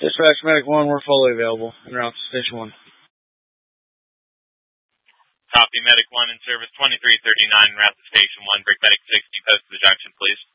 Dispatch Medic 1, we're fully available. En route to Station 1. Copy, Medic 1 in service 2339, en route to Station 1. Bring Medic 60, post to the junction, please.